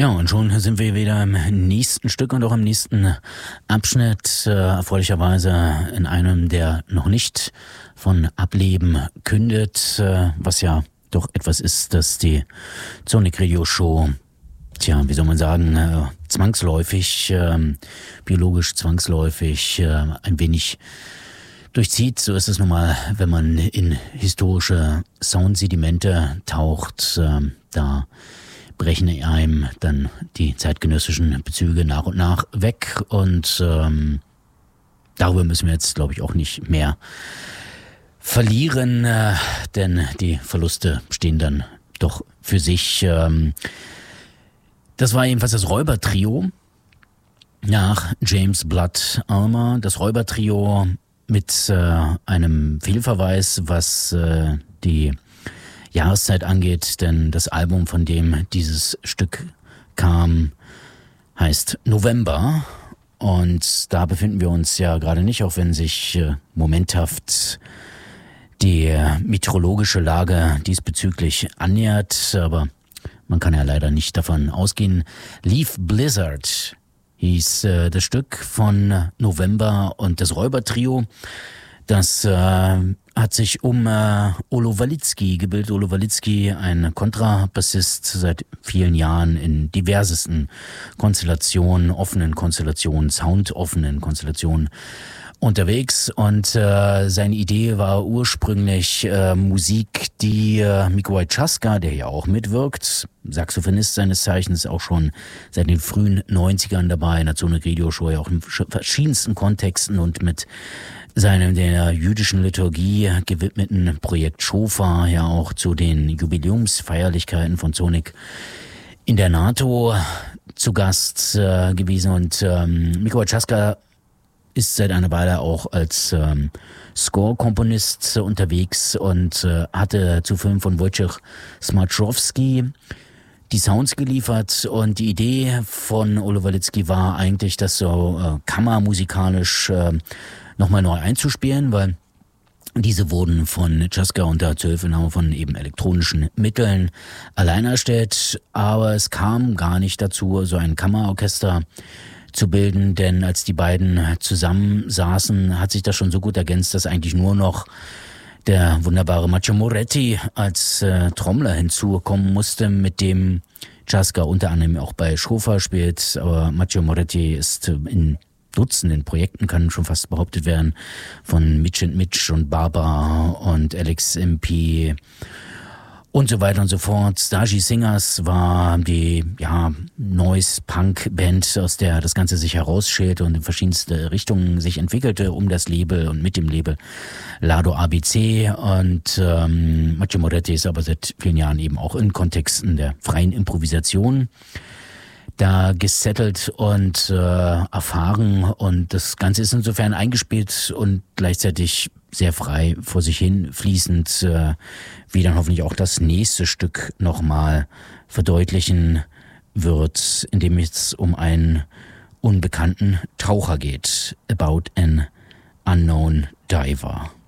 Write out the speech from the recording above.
Ja, und schon sind wir wieder im nächsten Stück und auch im nächsten Abschnitt, erfreulicherweise in einem, der noch nicht von Ableben kündet, was ja doch etwas ist, das die Sonic Radio Show, wie soll man sagen, zwangsläufig, biologisch zwangsläufig ein wenig durchzieht. So ist es nun mal, wenn man in historische Soundsedimente taucht, da brechen einem dann die zeitgenössischen Bezüge nach und nach weg und darüber müssen wir jetzt, glaube ich, auch nicht mehr verlieren, denn die Verluste stehen dann doch für sich. Das war jedenfalls das Räubertrio nach James Blood Ulmer, das Räubertrio mit einem Fehlverweis, was die Jahreszeit angeht, denn das Album, von dem dieses Stück kam, heißt November und da befinden wir uns ja gerade nicht, auch wenn sich momenthaft die meteorologische Lage diesbezüglich annähert, aber man kann ja leider nicht davon ausgehen. Leaf Blizzard hieß das Stück von November und das Räubertrio. Das hat sich um Olo Walitzki gebildet. Olo Walitzki, ein Kontrabassist, seit vielen Jahren in diversesten Konstellationen, offenen Konstellationen, soundoffenen Konstellationen unterwegs. Und seine Idee war ursprünglich Musik, die Mikołaj Czaska, der ja auch mitwirkt, Saxophonist seines Zeichens, auch schon seit den frühen 90ern dabei, in der Sonic Radio Show, ja auch in verschiedensten Kontexten und mit seinem der jüdischen Liturgie gewidmeten Projekt Schofa, ja auch zu den Jubiläumsfeierlichkeiten von Sonic in der NATO zu Gast gewesen. Und Mikołaj Czaska ist seit einer Weile auch als Score-Komponist unterwegs und hatte zu Filmen von Wojciech Smarzowski die Sounds geliefert, und die Idee von Olo Walitzki war eigentlich, das so kammermusikalisch nochmal neu einzuspielen, weil diese wurden von Czaska unter Zuhilfenahme von eben elektronischen Mitteln allein erstellt, aber es kam gar nicht dazu, so ein Kammerorchester zu bilden, denn als die beiden zusammensaßen, hat sich das schon so gut ergänzt, dass eigentlich nur noch der wunderbare Macio Moretti als Trommler hinzukommen musste, mit dem Czaska unter anderem auch bei Schofa spielt. Aber Macio Moretti ist in Dutzenden Projekten, kann schon fast behauptet werden, von Mitch and Mitch und Baba und Alex MP und so weiter und so fort. Stasi Singers war die Noise-Punk-Band, aus der das Ganze sich herausschälte und in verschiedenste Richtungen sich entwickelte, um das Label und mit dem Label Lado ABC. Und Macio Moretti ist aber seit vielen Jahren eben auch in Kontexten der freien Improvisation da gesettelt und erfahren, und das Ganze ist insofern eingespielt und gleichzeitig sehr frei vor sich hin fließend, wie dann hoffentlich auch das nächste Stück nochmal verdeutlichen wird, in dem es um einen unbekannten Taucher geht. About an Unknown Diver.